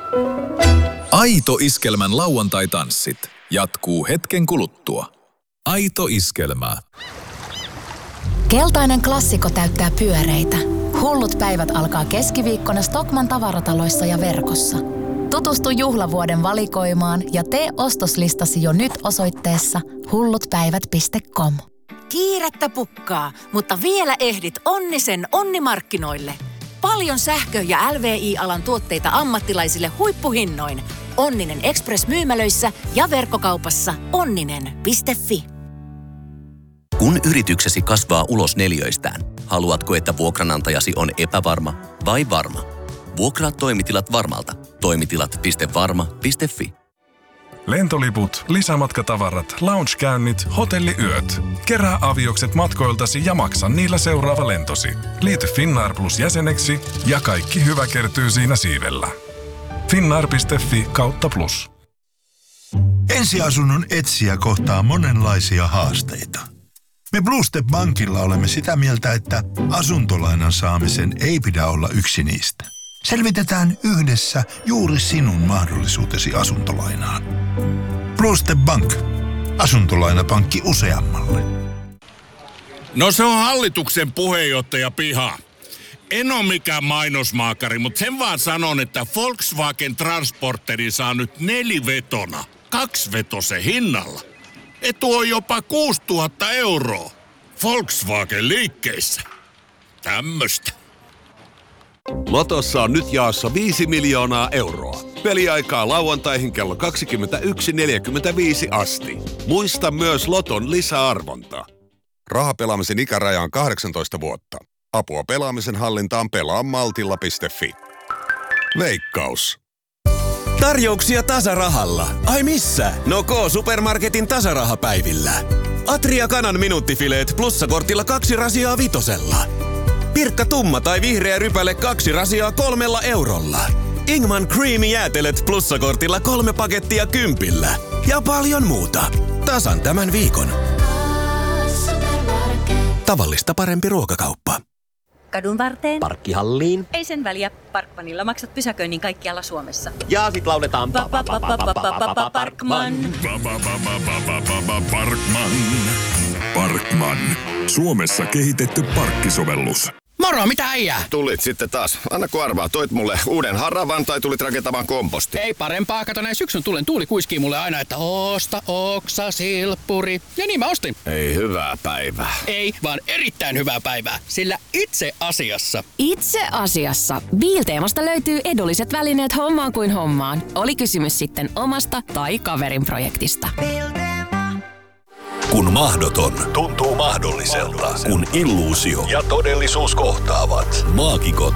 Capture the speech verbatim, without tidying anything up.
Aito Iskelmän lauantai-tanssit jatkuu hetken kuluttua. Aito Iskelmä. Keltainen klassikko täyttää pyöreitä. Hullut päivät alkaa keskiviikkona Stockmann tavarataloissa ja verkossa. Tutustu juhlavuoden valikoimaan ja tee ostoslistasi jo nyt osoitteessa hullutpäivät piste com. Kiirettä pukkaa, mutta vielä ehdit Onnisen onnimarkkinoille. Paljon sähkö- ja L V I-alan tuotteita ammattilaisille huippuhinnoin. Onninen Express-myymälöissä ja verkkokaupassa onninen piste fi. Kun yrityksesi kasvaa ulos neliöistään, haluatko, että vuokranantajasi on epävarma vai varma? Vuokraa toimitilat Varmalta. Toimitilat piste varma piste fi. Lentoliput, lisämatkatavarat, loungekäynnit, hotelliyöt. Kerää aviokset matkoiltasi ja maksa niillä seuraava lentosi. Liity Finnair Plus jäseneksi ja kaikki hyvä kertyy siinä siivellä. Finnair piste fi kautta plus. Ensiasunnon etsijä kohtaa monenlaisia haasteita. Me Blue Step Bankilla olemme sitä mieltä, että asuntolainan saamisen ei pidä olla yksi niistä. Selvitetään yhdessä juuri sinun mahdollisuutesi asuntolainaan. Blue Step Bank. Asuntolainapankki useammalle. No se on hallituksen puheenjohtaja piha. En ole mikään mainosmaakari, mutta sen vaan sanon, että Volkswagen Transporteri saa nyt nelivetona, kaksivetosen hinnalla. Etu on jopa kuusituhatta euroa. Volkswagen liikkeissä. Tämmöstä. Lotossa on nyt jaossa viisi miljoonaa euroa. Peliaikaa lauantaihin kello kaksikymmentäyksi neljäkymmentäviisi asti. Muista myös Loton lisäarvonta. Rahapelaamisen ikäraja on kahdeksantoista vuotta. Apua pelaamisen hallintaan pelaa maltilla piste fi. Veikkaus. Tarjouksia tasarahalla. Ai missä? No K-Supermarketin tasarahapäivillä. Atria kanan minuuttifileet plussakortilla kaksi rasiaa vitosella. Pirkka tumma tai vihreä rypäle kaksi rasiaa kolmella eurolla. Ingman Creamy jäätelet plussakortilla kolme pakettia kympillä. Ja paljon muuta. Tasan tämän viikon. Tavallista parempi ruokakauppa. Kadun varteen. Parkkihalliin. Ei sen väliä. Parkmanilla maksat pysäköinnin kaikkialla Suomessa. Ja sit lauletaan Parkman. Parkman. Parkman. Suomessa kehitetty parkkisovellus. Moro, mitä äijää? Tulit sitten taas. Anna kun arvaa, toit mulle uuden haravan tai tulit rakentamaan komposti? Ei parempaa, kato näin syksyn tulen tuuli kuiskii mulle aina, että osta oksa silppuri. Ja niin mä ostin. Ei hyvää päivää. Ei, vaan erittäin hyvää päivää. Sillä itse asiassa. Itse asiassa. Biilteemasta löytyy edulliset välineet hommaan kuin hommaan. Oli kysymys sitten omasta tai kaverin projektista. Kun mahdoton tuntuu mahdolliselta, kun illuusio ja todellisuus kohtaavat. Maagikot